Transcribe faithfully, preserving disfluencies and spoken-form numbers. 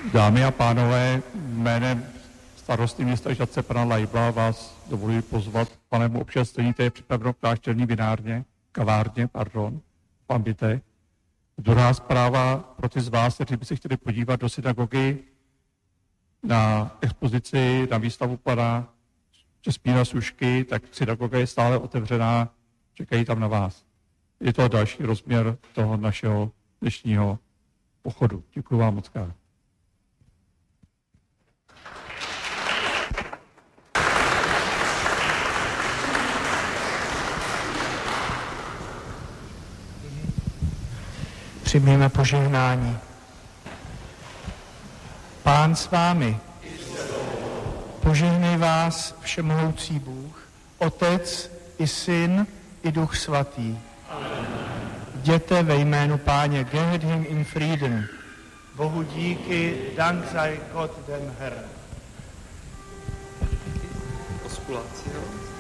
Dámy a pánové, jménem starosty města Žatce pana Lajbla vás dovoluji pozvat k panému občerstvení, které je připraveno v klášterní vinárně, kavárně, pardon, v Pambite. Druhá zpráva pro ty z vás, kteří by se chtěli podívat do synagogy na expozici, na výstavu pana Čespína Sušky, tak synagoga je stále otevřená, čekají tam na vás. Je to další rozměr toho našeho dnešního pochodu. Děkuji vám moc krát. Přijměme požehnání. Pán s vámi. Požehnej vás všemohoucí Bůh, Otec i Syn i Duch Svatý. Jděte ve jménu Páně, geht hin in Frieden. Bohu díky, Dank sei Gott dem Herrn. Oskulaci, jo?